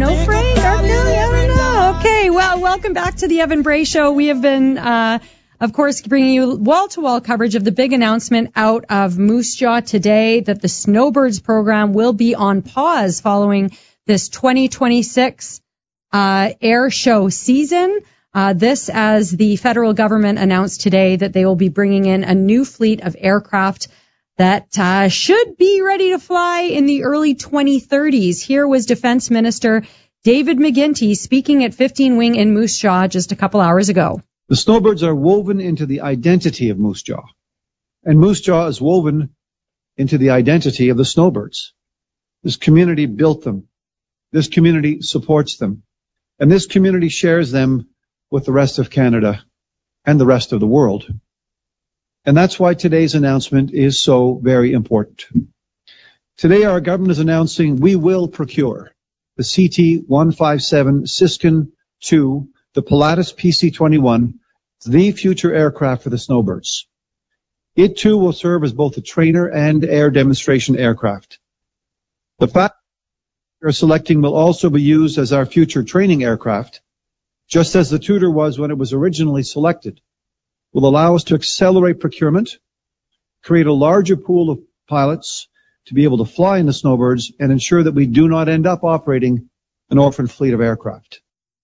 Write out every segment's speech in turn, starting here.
know, Frank? I don't know. Okay, well, welcome back to the Evan Bray Show. We have been, of course, bringing you wall-to-wall coverage of the big announcement out of Moose Jaw today that the Snowbirds program will be on pause following this 2026 air show season. This as the federal government announced today that they will be bringing in a new fleet of aircraft that should be ready to fly in the early 2030s. Here was Defense Minister David McGuinty speaking at 15 Wing in Moose Jaw just a couple hours ago. The Snowbirds are woven into the identity of Moose Jaw, and Moose Jaw is woven into the identity of the Snowbirds. This community built them. This community supports them. And this community shares them with the rest of Canada and the rest of the world. And that's why today's announcement is so very important. Today, our government is announcing we will procure the CT-157 Siskin II, the Pilatus PC-21, the future aircraft for the Snowbirds. It too will serve as both a trainer and air demonstration aircraft. The fact we are selecting will also be used as our future training aircraft, just as the Tudor was when it was originally selected. Will allow us to accelerate procurement, create a larger pool of pilots to be able to fly in the Snowbirds, and ensure that we do not end up operating an orphan fleet of aircraft.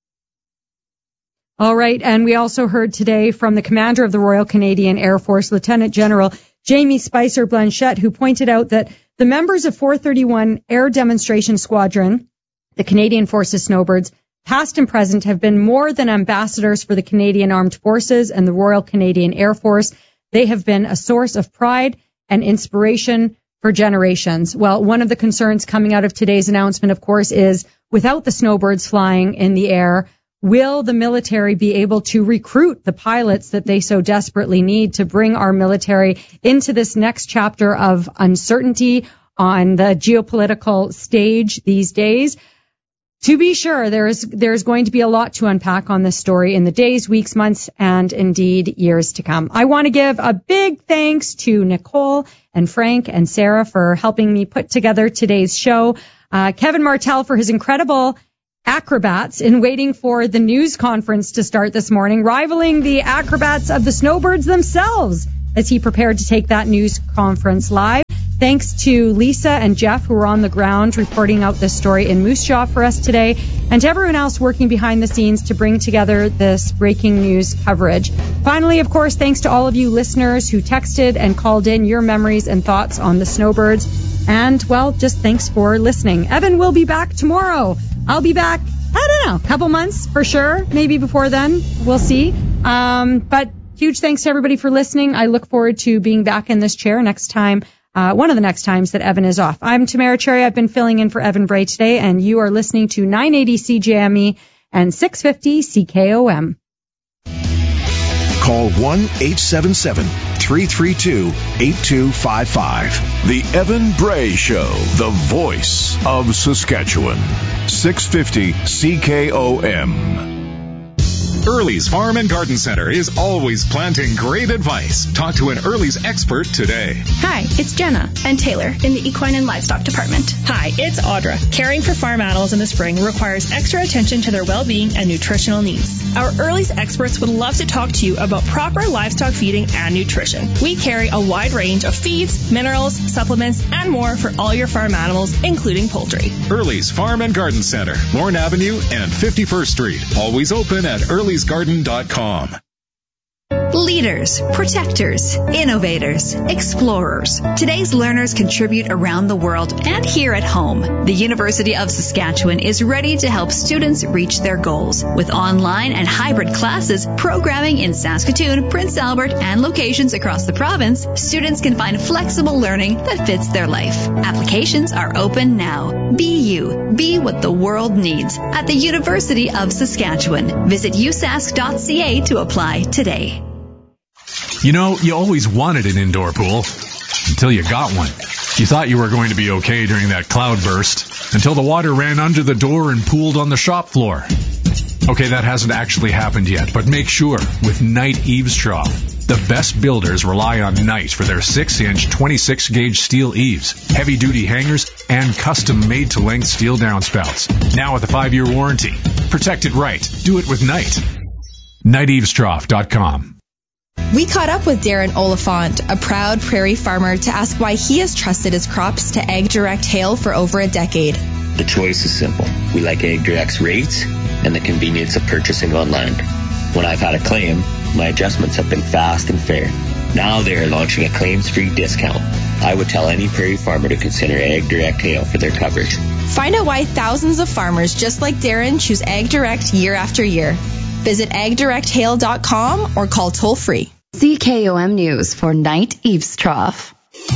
All right, and we also heard today from the commander of the Royal Canadian Air Force, Lieutenant General Jamie Spicer Blanchette, who pointed out that the members of 431 Air Demonstration Squadron, the Canadian Forces Snowbirds, past and present, have been more than ambassadors for the Canadian Armed Forces and the Royal Canadian Air Force. They have been a source of pride and inspiration for generations. Well, one of the concerns coming out of today's announcement, of course, is without the Snowbirds flying in the air, will the military be able to recruit the pilots that they so desperately need to bring our military into this next chapter of uncertainty on the geopolitical stage these days? To be sure, there's going to be a lot to unpack on this story in the days, weeks, months, and indeed years to come. I want to give a big thanks to Nicole and Frank and Sarah for helping me put together today's show. Kevin Martell for his incredible acrobats in waiting for the news conference to start this morning, rivaling the acrobats of the Snowbirds themselves as he prepared to take that news conference live. Thanks to Lisa and Jeff, who were on the ground reporting out this story in Moose Jaw for us today, and to everyone else working behind the scenes to bring together this breaking news coverage. Finally, of course, thanks to all of you listeners who texted and called in your memories and thoughts on the Snowbirds. And, well, just thanks for listening. Evan will be back tomorrow. I'll be back, I don't know, a couple months for sure. Maybe before then. We'll see. But huge thanks to everybody for listening. I look forward to being back in this chair next time. One of the next times that Evan is off. I'm Tamara Cherry. I've been filling in for Evan Bray today, and you are listening to 980 CJME and 650 CKOM. Call 1-877-332-8255. The Evan Bray Show, the voice of Saskatchewan. 650 CKOM. Early's Farm and Garden Center is always planting great advice. Talk to an Early's expert today. Hi, it's Jenna and Taylor in the Equine and Livestock Department. Hi, it's Audra. Caring for farm animals in the spring requires extra attention to their well-being and nutritional needs. Our Early's experts would love to talk to you about proper livestock feeding and nutrition. We carry a wide range of feeds, minerals, supplements, and more for all your farm animals, including poultry. Early's Farm and Garden Center, Lorne Avenue and 51st Street. Always open at earlysgarden.com. Leaders, protectors, innovators, explorers. Today's learners contribute around the world and here at home. The University of Saskatchewan is ready to help students reach their goals. With online and hybrid classes, programming in Saskatoon, Prince Albert, and locations across the province, students can find flexible learning that fits their life. Applications are open now. Be you. Be what the world needs at the University of Saskatchewan. Visit usask.ca to apply today. You know, you always wanted an indoor pool until you got one. You thought you were going to be okay during that cloud burst until the water ran under the door and pooled on the shop floor. Okay, that hasn't actually happened yet, but make sure with Knight Eaves Trough. The best builders rely on Knight for their 6-inch, 26-gauge steel eaves, heavy-duty hangers, and custom made-to-length steel downspouts. Now with a 5-year warranty. Protect it right. Do it with Knight. KnightEavesTrough.com. We caught up with Darren Oliphant, a proud prairie farmer, to ask why he has trusted his crops to AgDirect Hail for over a decade. The choice is simple. We like AgDirect's rates and the convenience of purchasing online. When I've had a claim, my adjustments have been fast and fair. Now they are launching a claims-free discount. I would tell any prairie farmer to consider AgDirect Hail for their coverage. Find out why thousands of farmers just like Darren choose AgDirect year after year. Visit agdirecthail.com or call toll-free. CKOM News for Knight Eaves Trough.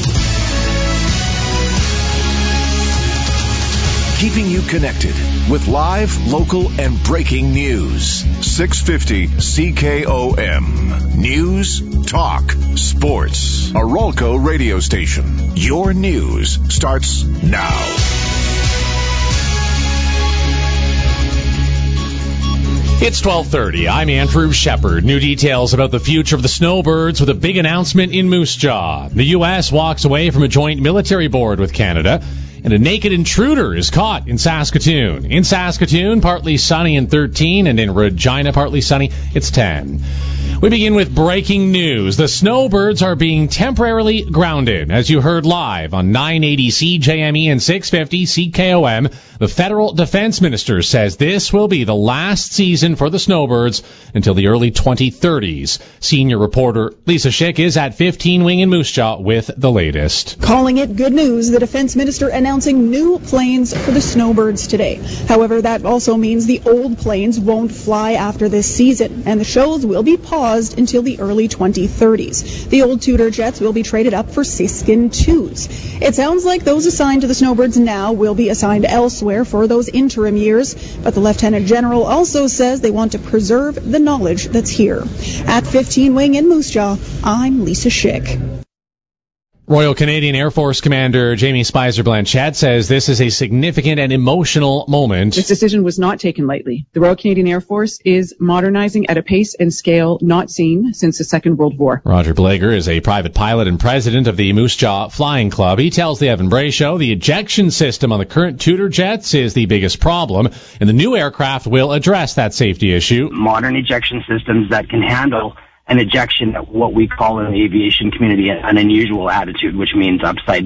Keeping you connected with live, local, and breaking news. 650 CKOM. News, talk, sports. A Rolco radio station. Your news starts now. It's 12:30. I'm Andrew Shepard. New details about the future of the snowbirds with a big announcement in Moose Jaw. The U.S. walks away from a joint military board with Canada, and a naked intruder is caught in Saskatoon. In Saskatoon, partly sunny and 13, and in Regina, partly sunny, it's 10. We begin with breaking news. The snowbirds are being temporarily grounded. As you heard live on 980 CJME and 650 CKOM, the federal defense minister says this will be the last season for the snowbirds until the early 2030s. Senior reporter Lisa Schick is at 15 Wing in Moose Jaw with the latest. Calling it good news, the defense minister announcing new planes for the snowbirds today. However, that also means the old planes won't fly after this season, and the shows will be paused until the early 2030s. The old Tudor jets will be traded up for Siskin 2s. It sounds like those assigned to the snowbirds now will be assigned elsewhere for those interim years, but the Lieutenant General also says they want to preserve the knowledge that's here. At 15 Wing in Moose Jaw, I'm Lisa Schick. Royal Canadian Air Force Commander Jamie Spicer-Blanchette says this is a significant and emotional moment. This decision was not taken lightly. The Royal Canadian Air Force is modernizing at a pace and scale not seen since the Second World War. Roger Blager is a private pilot and president of the Moose Jaw Flying Club. He tells the Evan Bray Show the ejection system on the current Tudor jets is the biggest problem, and the new aircraft will address that safety issue. Modern ejection systems that can handle an ejection at what we call in the aviation community an unusual attitude, which means upside